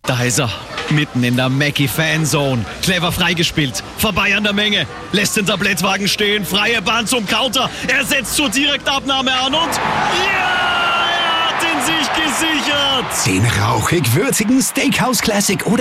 Da ist er, mitten in der Mackie-Fanzone. Clever freigespielt, vorbei an der Menge, lässt den Tablettwagen stehen, freie Bahn zum Counter. Er setzt zur Direktabnahme an und ja, er hat ihn sich gesichert. Den rauchig-würzigen Steakhouse Classic oder